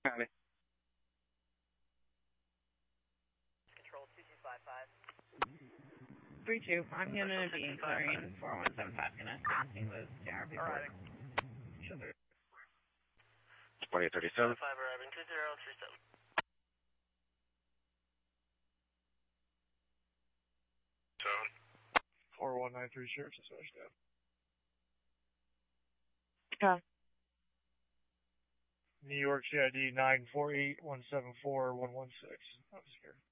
Copy. Control 2255. 3-2, I'm going to be inquiring 4175 connecting with JRP. Arriving. 2837. 5 arriving 2037. 4193 Sheriff's Dispatch. New York CID 948174116. That was here.